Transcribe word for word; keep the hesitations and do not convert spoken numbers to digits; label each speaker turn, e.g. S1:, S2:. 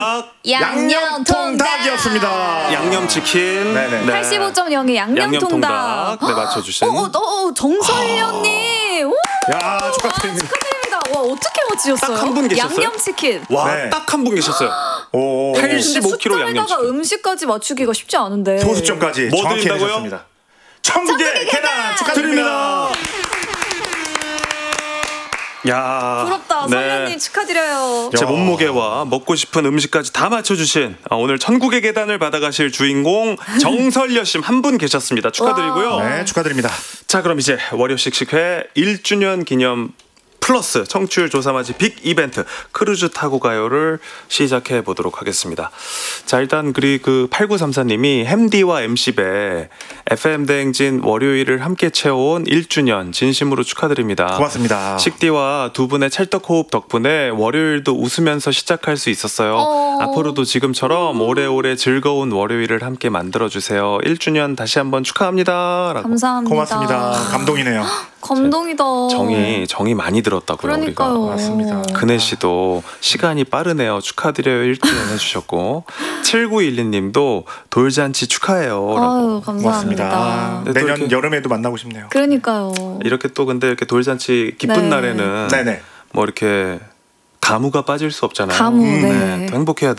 S1: 양념통닭이었습니다.
S2: 양념치킨.
S1: 네네.
S2: 네.
S3: 팔십오 점 영의 양념통닭.
S2: 네, 맞춰주신.
S3: 어, 어, 어, 정설련님. 오!
S1: 야, 축하드립니다.
S3: 축하드립니다. 와, 어떻게 맞추셨어요?
S2: 딱 한 분 계셨어요?
S3: 양념치킨.
S2: 와,
S1: 네.
S2: 딱 한 분 계셨어요.
S1: 오,
S2: 팔십오 킬로그램
S3: 숫자에다가
S2: 양념치킨.
S3: 음식까지 맞추기가 쉽지 않은데.
S1: 소수점까지
S2: 뭐
S1: 정확히
S2: 드린다고요?
S1: 해주셨습니다. 천국의 계단 축하드립니다.
S2: 야,
S3: 부럽다.
S2: 네.
S3: 설련님 축하드려요.
S2: 제
S1: 야.
S2: 몸무게와 먹고 싶은 음식까지 다 맞춰주신 오늘 천국의 계단을 받아가실 주인공 정설려 씨 한 분 계셨습니다. 축하드리고요.
S1: 네, 축하드립니다.
S2: 자, 그럼 이제 월요식식회 일 주년 기념 플러스 청취율 조사맞이 빅 이벤트 크루즈 타고 가요를 시작해 보도록 하겠습니다. 자, 일단 그리 그 팔구삼사 님이 햄디와 엠씨배 에프엠 대행진 월요일을 함께 채워온 일 주년 진심으로 축하드립니다.
S1: 고맙습니다.
S2: 식디와 두 분의 찰떡 호흡 덕분에 월요일도 웃으면서 시작할 수 있었어요.
S3: 어.
S2: 앞으로도 지금처럼 오래오래 즐거운 월요일을 함께 만들어주세요. 일 주년 다시 한번 축하합니다. 라고.
S3: 감사합니다.
S1: 고맙습니다. 감동이네요.
S3: 감동이다.
S2: 정이 정이 많이 들었다고요.
S3: 그러니까요.
S2: 우리가.
S1: 맞습니다.
S2: 근혜 씨도 시간이 빠르네요. 축하드려요. 일 주년 해주셨고 칠구일이 님도 돌잔치 축하해요. 라고.
S3: 아유, 감사합니다.
S1: 고맙습니다.
S2: 네, 또
S1: 내년
S2: 이렇게-
S1: 여름에도 만나고 싶네요.
S3: 그러니까요.
S2: 이렇게 또 근데 이렇게 돌잔치 기쁜
S3: 네.
S2: 날에는
S1: 네네.
S2: 뭐 이렇게 가무가 빠질 수 없잖아요.
S3: 가무,
S1: 음,
S3: 네.
S2: 또 행복해야